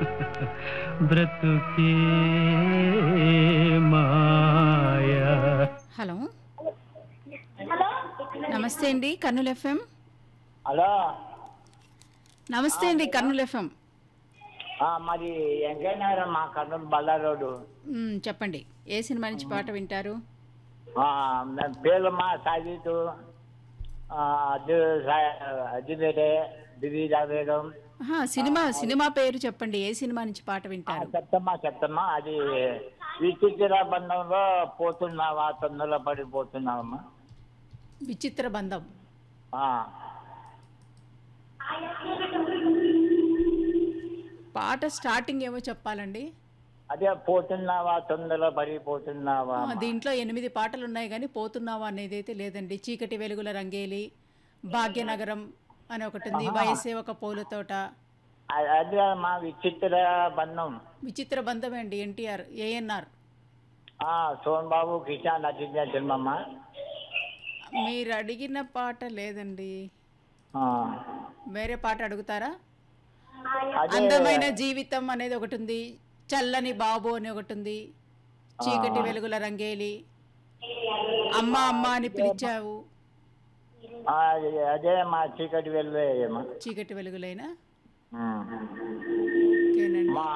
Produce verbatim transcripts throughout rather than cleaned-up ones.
బ్రతుకే మాయా. హలో నమస్తే అండి కర్నూలు ఎఫ్ఎం. హలో నమస్తే అండి కర్నూలు ఎఫ్ఎం. ఆ, మరి ఎంకైనా మా కర్నూలు బళ్ళారి రోడ్డు. మ్, చెప్పండి ఏ సినిమా నుంచి పాట వింటారు? ఆ, మేము పేర్లమ్మ సాజితు అజ్జు అజ్జుపేటే దివ్య వేగం. ఆహా, సినిమా సినిమా పేరు చెప్పండి, ఏ సినిమా నుంచి పాట వింటారు? చెప్తమ్మా చెప్తమ్మా అది విచిత్ర బంధంలో పోతున్నావా, తొందరలో పడిపోతున్నావమ్మా. విచిత్ర బంధం. ఆ, పాట స్టార్టింగ్ ఏమో చెప్పాలండి. అదే పోతున్నావా తొందరలో పడిపోతున్నావా. ఆ, దీంట్లో ఎనిమిది పాటలు ఉన్నాయి కానీ పోతున్నావా అనేది అయితే లేదండి. చీకటి వెలుగుల రంగేలి, భాగ్యనగరం అని ఒకటి ఉంది, వయసే ఒక పూల తోట. అ- అదే మా విచిత్ర బంధం. విచిత్ర బంధమే అండి, ఎన్టీఆర్, ఏఎన్ఆర్. ఆ, సోన్ బాబు కృష్ణ నటించిన సినిమమ్మ. మీరు అడిగిన పాట లేదండి, ఆ, వేరే పాట అడుగుతారా? అదే అందమైన జీవితం అనేది ఒకటి ఉంది, చల్లని బాబు అని ఒకటి ఉంది, చీకటి వెలుగుల రంగేలి, అమ్మ అమ్మ అని పిలిచావు. ఆ, అదే మా చీకటి వెళ్ళేయమ్మా. చీకటి వెలుగులైనా ఉమ్. ఓకేనండి, మా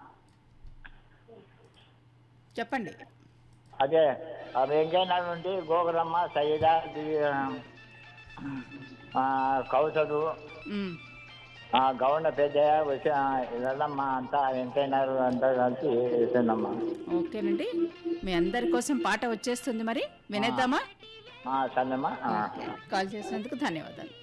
చెప్పండి. అదే ఆ వెంకయ్య నుండి గోగురమ్మ సైదా దివ్య- ఆ, కౌసడు మ్, ఆ, గౌండ పెద్దయ్య వచ్చి వెళ్ళమ్మా అంతా వెంకయ్య అంతా కలిసి వేసానమ్మా. ఓకేనండి, మీ అందరి కోసం పాట వచ్చేస్తుంది, మరి వినేద్దామా? సన్నమ్మా. కాల్ చేసినందుకు ధన్యవాదాలు.